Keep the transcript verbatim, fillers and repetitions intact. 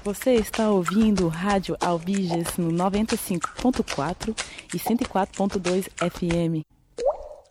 Você está ouvindo Rádio Albiges no noventa e cinco ponto quatro e cento e quatro ponto dois F M.